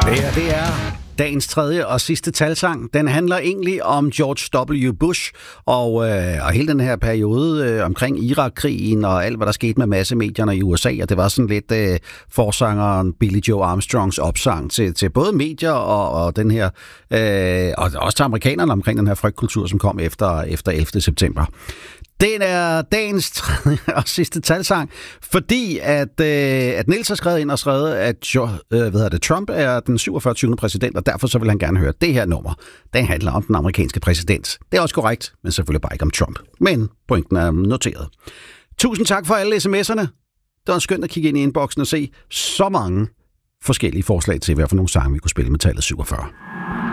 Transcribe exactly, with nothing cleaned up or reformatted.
Det her, det er dagens tredje og sidste talsang. Den handler egentlig om George W. Bush og, øh, og hele den her periode øh, omkring Irak-krigen og alt, hvad der skete med massemedierne i U S A. Og det var sådan lidt øh, forsangeren Billy Joe Armstrongs opsang til, til både medier og, og den her, øh, og også til amerikanerne omkring den her frygtkultur, som kom efter, efter ellevte september. Den er dagens tredje og sidste talsang, fordi at, øh, at Niels har skrevet ind og skrevet, at jo, øh, hvad hedder det, Trump er den syvogfyrre præsident, og derfor så vil han gerne høre det her nummer. Det handler om den amerikanske præsident. Det er også korrekt, men selvfølgelig bare ikke om Trump. Men pointen er noteret. Tusind tak for alle sms'erne. Det var skønt at kigge ind i inboxen og se så mange forskellige forslag til, hvad for nogle sange vi kunne spille med tallet syvogfyrre.